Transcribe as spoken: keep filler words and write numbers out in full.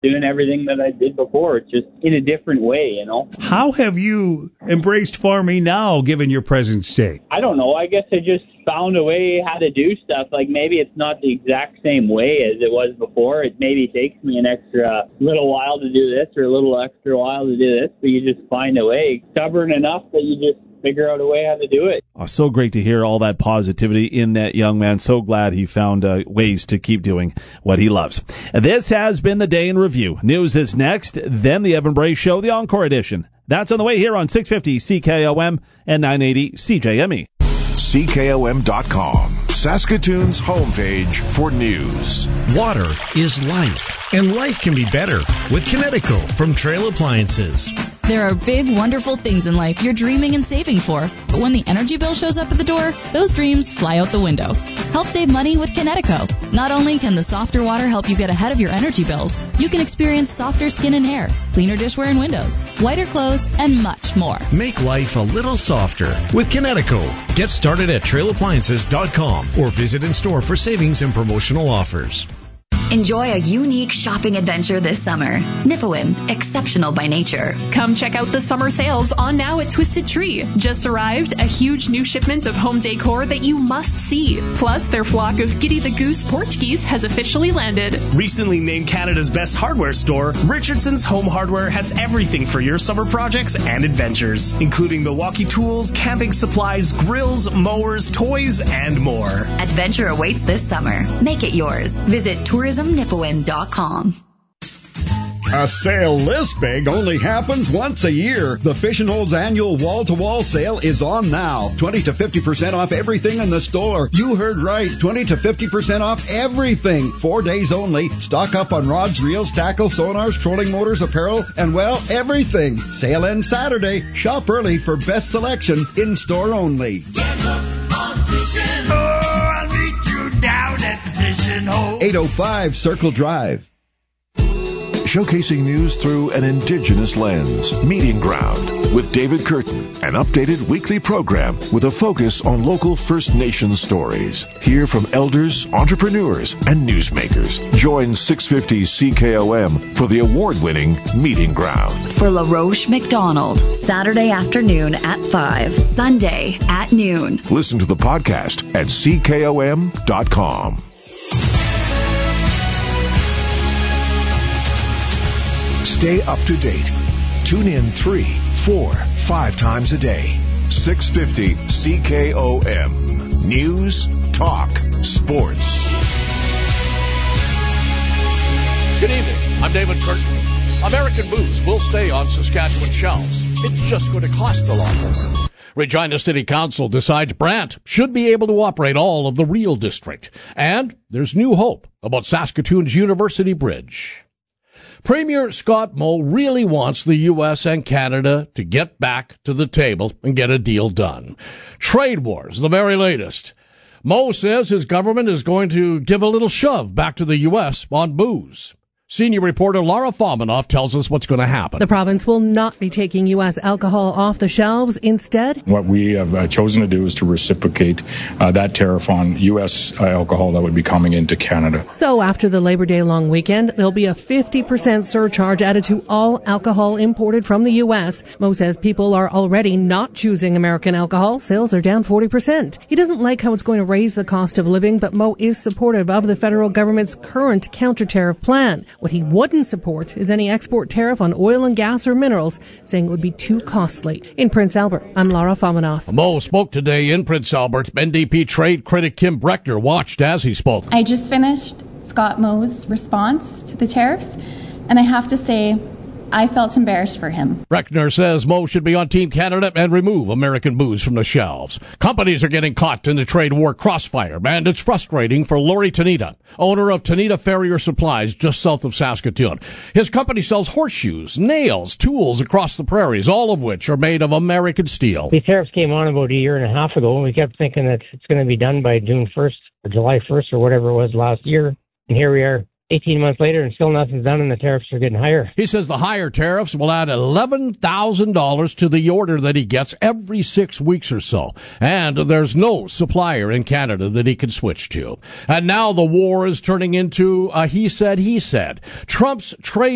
doing everything that I did before, just in a different way, you know. How have you embraced farming now, given your present state? I don't know. I guess I just found a way how to do stuff. Like, maybe it's not the exact same way as it was before. It maybe takes me an extra little while to do this or a little extra while to do this, but you just find a way. Stubborn enough that you just figure out a way how to do it. Oh, so great to hear all that positivity in that young man. So glad he found uh, ways to keep doing what he loves. This has been the Day in Review. News is next, then the Evan Bray Show, the Encore Edition. That's on the way here on six fifty C K O M and nine eighty C J M E. C K O M dot com, Saskatoon's homepage for news. Water is life, and life can be better with Kinetico from Trail Appliances. There are big, wonderful things in life you're dreaming and saving for, but when the energy bill shows up at the door, those dreams fly out the window. Help save money with Kinetico. Not only can the softer water help you get ahead of your energy bills, you can experience softer skin and hair, cleaner dishware and windows, whiter clothes, and much more. Make life a little softer with Kinetico. Get started at trail appliances dot com or visit in store for savings and promotional offers. Enjoy a unique shopping adventure this summer. Nipawin, exceptional by nature. Come check out the summer sales on now at Twisted Tree. Just arrived, a huge new shipment of home decor that you must see. Plus, their flock of Giddy the Goose Portuguese has officially landed. Recently named Canada's best hardware store, Richardson's Home Hardware has everything for your summer projects and adventures, including Milwaukee tools, camping supplies, grills, mowers, toys, and more. Adventure awaits this summer. Make it yours. Visit tourism nipawin dot com. A sale this big only happens once a year. The Fish and Holes annual wall-to-wall sale is on now. twenty to fifty percent off everything in the store. You heard right. twenty to fifty percent off everything. Four days only. Stock up on rods, reels, tackle, sonars, trolling motors, apparel, and, well, everything. Sale ends Saturday. Shop early for best selection. In-store only. Get hooked on fishing. Oh, I'll meet you down at Fish and Holes. eight oh five Circle Drive. Showcasing news through an Indigenous lens. Meeting Ground with David Curtin, an updated weekly program with a focus on local First Nations stories. Hear from elders, entrepreneurs, and newsmakers. Join six fifty C K O M for the award-winning Meeting Ground. For LaRoche McDonald, Saturday afternoon at five, Sunday at noon. Listen to the podcast at C K O M dot com. Stay up to date. Tune in three, four, five times a day. six fifty C K O M. News, talk, sports. Good evening. I'm David Curtin. American booze will stay on Saskatchewan shelves. It's just going to cost a lot more. Regina City Council decides Brant should be able to operate all of the Real District. And there's new hope about Saskatoon's University Bridge. Premier Scott Moe really wants the U S and Canada to get back to the table and get a deal done. Trade wars, the very latest. Moe says his government is going to give a little shove back to the U S on booze. Senior reporter Laura Fominoff tells us what's going to happen. The province will not be taking U S alcohol off the shelves. Instead, what we have uh, chosen to do is to reciprocate uh, that tariff on U S uh, alcohol that would be coming into Canada. So after the Labor Day long weekend, there'll be a fifty percent surcharge added to all alcohol imported from the U S. Moe says people are already not choosing American alcohol. Sales are down forty percent. He doesn't like how it's going to raise the cost of living, but Moe is supportive of the federal government's current counter-tariff plan. What he wouldn't support is any export tariff on oil and gas or minerals, saying it would be too costly. In Prince Albert, I'm Laura Fominoff. Moe spoke today in Prince Albert. N D P trade critic Kim Breckner watched as he spoke. I just finished Scott Moe's response to the tariffs, and I have to say, I felt embarrassed for him. Breckner says Moe should be on Team Canada and remove American booze from the shelves. Companies are getting caught in the trade war crossfire, and it's frustrating for Laurie Tanita, owner of Tanita Farrier Supplies just south of Saskatoon. His company sells horseshoes, nails, tools across the prairies, all of which are made of American steel. The tariffs came on about a year and a half ago, and we kept thinking that it's going to be done by June first or July first or whatever it was last year. And here we are. eighteen months later, and still nothing's done, and the tariffs are getting higher. He says the higher tariffs will add eleven thousand dollars to the order that he gets every six weeks or so. And there's no supplier in Canada that he can switch to. And now the war is turning into a he said, he said. Trump's trade